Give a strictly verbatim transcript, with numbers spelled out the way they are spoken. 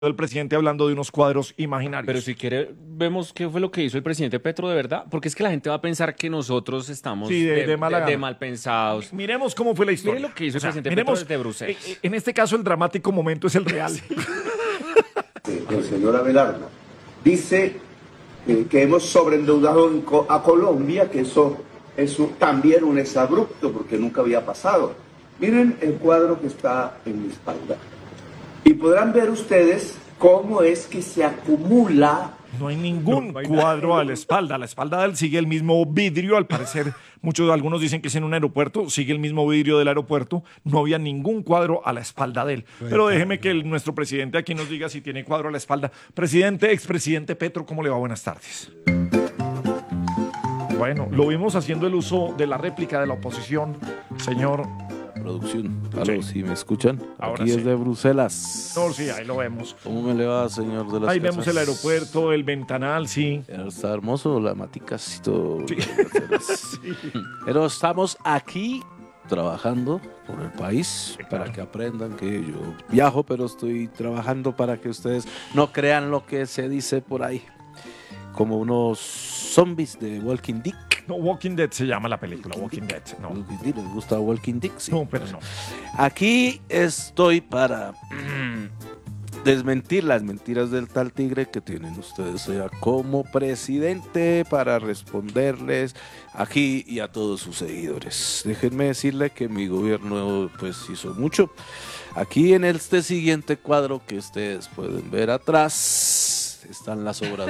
del presidente hablando de unos cuadros imaginarios. Pero si quiere, vemos qué fue lo que hizo el presidente Petro de verdad, porque es que la gente va a pensar que nosotros estamos Sí, de- de mala gana. mal pensados. Miremos cómo fue la historia. Mire lo que hizo el O sea, presidente miremos, Petro desde Bruselas. eh, eh, En este caso, el dramático momento es el real. El señor Abelardo dice eh, que hemos sobreendeudado en Co- a Colombia, que eso es un- también un exabrupto porque nunca había pasado. Miren el cuadro que está en mi espalda y podrán ver ustedes cómo es que se acumula. No hay ningún cuadro a la espalda. A la espalda de él sigue el mismo vidrio. Al parecer, muchos algunos dicen que es en un aeropuerto. Sigue el mismo vidrio del aeropuerto. No había ningún cuadro a la espalda de él. Pero déjeme que el- nuestro presidente aquí nos diga si tiene cuadro a la espalda. Presidente, expresidente Petro, ¿cómo le va? Buenas tardes. Bueno, lo vimos haciendo el uso de la réplica de la oposición, señor. Producción, aló, Sí. ¿sí me escuchan? Ahora Aquí sí. es de Bruselas. No, sí, ahí lo vemos. ¿Cómo me le va, señor de las Ahí casas? vemos el aeropuerto, el ventanal, sí. Está hermoso, la maticas y todo. Sí. Pero estamos aquí trabajando por el país Sí, claro. para que aprendan que yo viajo, pero estoy trabajando para que ustedes no crean lo que se dice por ahí. Como unos zombies de Walking Dick. No, Walking Dead se llama la película, Walking Dead. No, Walking Dick, ¿les gusta Walking Dick? Sí. no, pero no. Aquí estoy para mm, desmentir las mentiras del tal tigre que tienen ustedes, o sea, como presidente, para responderles aquí y a todos sus seguidores. Déjenme decirle que mi gobierno pues hizo mucho. Aquí en este siguiente cuadro que ustedes pueden ver atrás están las obras